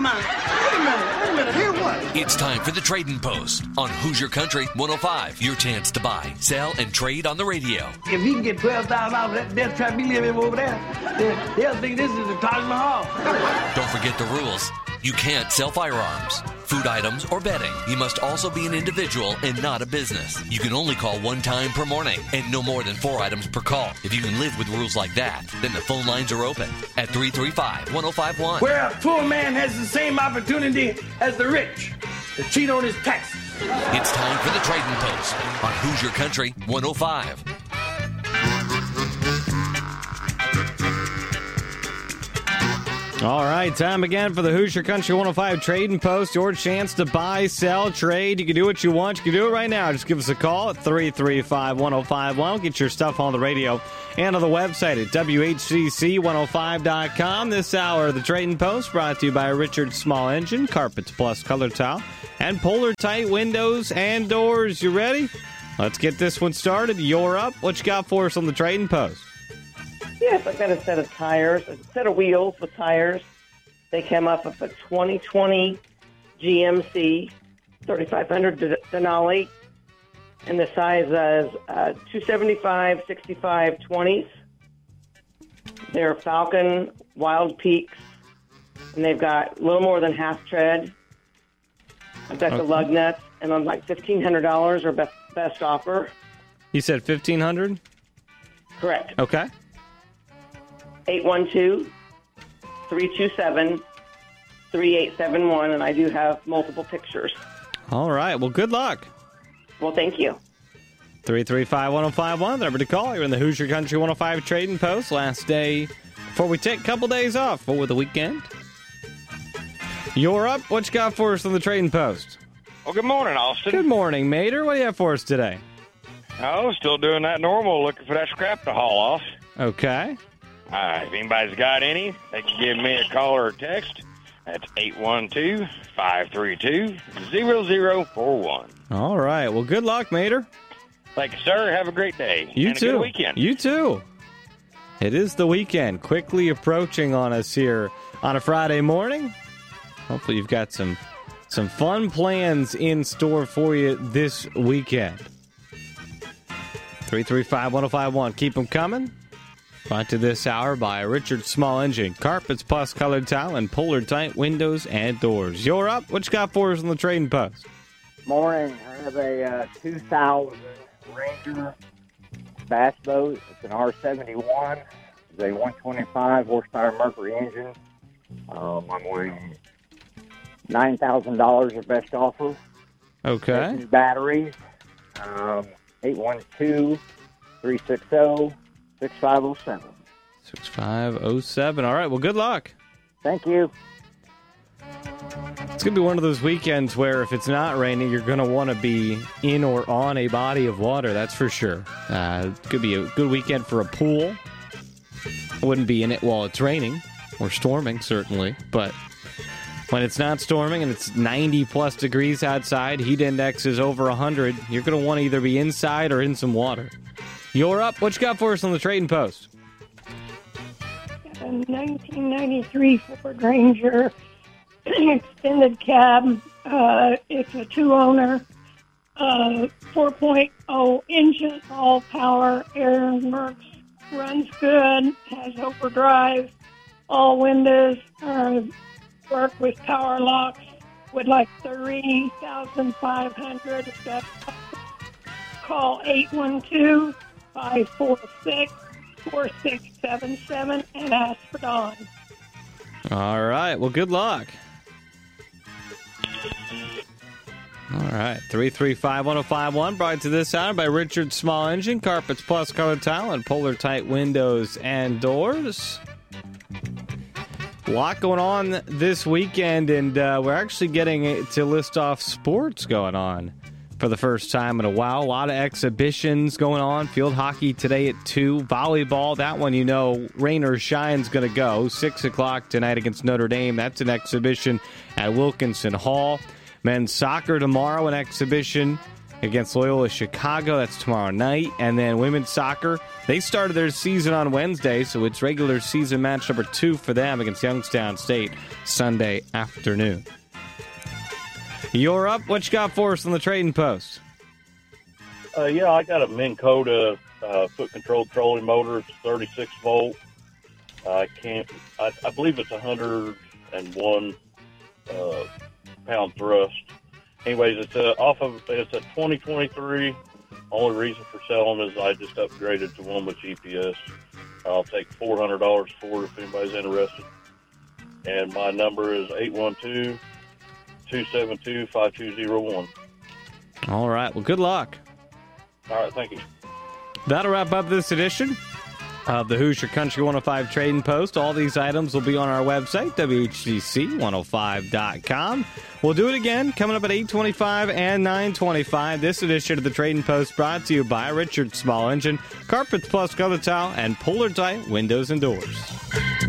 Hear what? It's time for the Trading Post on Hoosier Country 105. Your chance to buy, sell, and trade on the radio. If he can get $12,000 for that death trap he living over there, then they'll think this is the Taj Mahal. Don't forget the rules. You can't sell firearms, food items, or bedding. You must also be an individual and not a business. You can only call one time per morning and no more than 4 items per call. If you can live with rules like that, then the phone lines are open at 335-1051. Where a poor man has the same opportunity as the rich to cheat on his taxes. It's time for the Trading Post on Hoosier Country 105. All right, time again for the Hoosier Country 105 Trading Post. Your chance to buy, sell, trade. You can do what you want. You can do it right now. Just give us a call at 335-1051. Get your stuff on the radio and on the website at WHCC105.com. This hour of the Trading Post brought to you by Richard Small Engine, Carpets Plus Color Tile, and Polar Tight Windows and Doors. You ready? Let's get this one started. You're up. What you got for us on the Trading Post? Yes, I've got a set of tires, a set of wheels with tires. They came up with a 2020 GMC 3500 Denali, and the size is 275, 65, 20s. They're Falcon Wild Peaks, and they've got a little more than half tread. I've got the lug nuts, and I'm like $1,500 or best offer. You said $1,500? Correct. Okay. 812-327-3871, and I do have multiple pictures. All right. Well, good luck. Well, thank you. 335-1051, the number to call. You're in the Hoosier Country 105 Trading Post. Last day before we take a couple days off over the weekend. You're up. What you got for us on the Trading Post? Well, good morning, Austin. Good morning, Mater. What do you have for us today? Oh, still doing that normal, looking for that scrap to haul off. Okay. If anybody's got any, they can give me a call or a text. That's 812-532-0041. All right. Well, good luck, Mater. Thank you, sir. Have a great day. You and too. A good weekend. You too. It is the weekend, quickly approaching on us here on a Friday morning. Hopefully you've got some fun plans in store for you this weekend. 335-1051. Keep them coming. Brought to this hour by Richard Small Engine, Carpets Plus Colored Tile, and Polar Tight Windows and Doors. You're up. What you got for us on the Trading Post? Morning. I have a 2000 Ranger bass boat. It's an R71. It's a 125 horsepower Mercury engine. I'm weighing $9,000 or best offer. Okay. Two batteries. 812-360-6507. 6507. All right. Well, good luck. Thank you. It's going to be one of those weekends where if it's not raining, you're going to want to be in or on a body of water. That's for sure. It could be a good weekend for a pool. I wouldn't be in it while it's raining or storming, certainly. But when it's not storming and it's 90-plus degrees outside, heat index is over 100, you're going to want to either be inside or in some water. You're up. What you got for us on the Trading Post? A 1993 Ford Ranger extended cab. It's a two-owner, 4.0 engine, all power, air works, runs good, has overdrive, all windows, work with power locks, would like $3,500. Call 812-546-4677 and ask for Dawn. All right. Well, good luck. All right. 335-1051 brought to this hour by Richard Small Engine, Carpets Plus Color Tile, and Polar Tight Windows and Doors. A lot going on this weekend, and we're actually getting to list off sports going on for the first time in a while. A lot of exhibitions going on. Field hockey today at 2. Volleyball, that one, you know, rain or shine's going to go. 6 o'clock tonight against Notre Dame. That's an exhibition at Wilkinson Hall. Men's soccer tomorrow, an exhibition against Loyola Chicago. That's tomorrow night. And then women's soccer, they started their season on Wednesday, so it's regular season match number 2 for them against Youngstown State Sunday afternoon. You're up. What you got for us on the Trading Post? Yeah, I got a Minn Kota foot controlled trolling motor. It's 36 volt. I believe it's 101 pound thrust. Anyways, it's a 2023. Only reason for selling is I just upgraded to one with GPS. I'll take $400 for it if anybody's interested. And my number is 812-272-5201. All right. Well, good luck. All right, thank you. That'll wrap up this edition of the Hoosier Country 105 Trading Post. All these items will be on our website, WHCC105.com. We'll do it again coming up at 8:25 and 9:25. This edition of the Trading Post brought to you by Richard Small Engine, Carpets Plus Color Tile, and Polar Tight Windows and Doors.